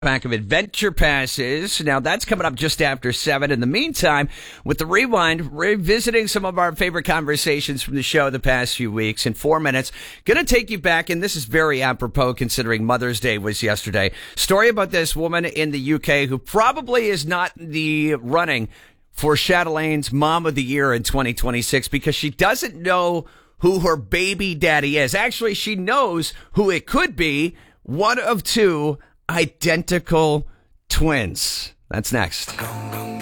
Pack of adventure passes. Now that's coming up just after 7. In the meantime, with the rewind, revisiting some of our favorite conversations from the show the past few weeks in 4 minutes. Going to take you back, and this is very apropos considering Mother's Day was yesterday. Story about this woman in the UK who probably is not the running for Chatelain's Mom of the Year in 2026 because she doesn't know who her baby daddy is. Actually, she knows who it could be. One of two identical twins. That's next.